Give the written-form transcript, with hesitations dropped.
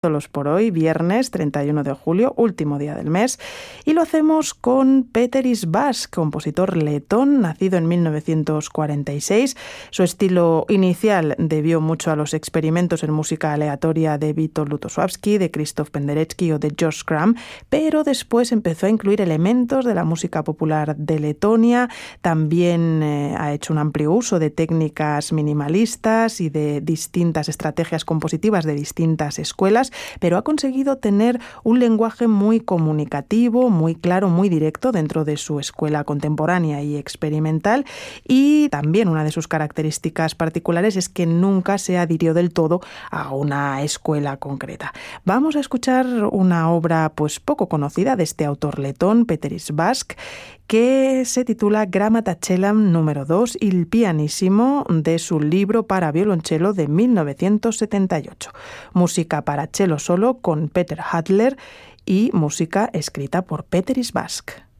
por hoy, viernes 31 de julio, último día del mes, y lo hacemos con Péteris Bask, compositor letón, nacido en 1946. Su estilo inicial debió mucho a los experimentos en música aleatoria de Witold Lutosławski, de Krzysztof Penderecki o de Josh Crumb, pero después empezó a incluir elementos de la música popular de Letonia. También ha hecho un amplio uso de técnicas minimalistas y de distintas estrategias compositivas de distintas escuelas, pero ha conseguido tener un lenguaje muy comunicativo, muy claro, muy directo dentro de su escuela contemporánea y experimental, y también una de sus características particulares es que nunca se adhirió del todo a una escuela concreta. Vamos a escuchar una obra pues poco conocida de este autor letón, Péteris Bask, que se titula Gramata Celam número 2, Il pianissimo, de su libro para violonchelo de 1978. Música para cello solo con Peter Hadler y música escrita por Péteris Bask.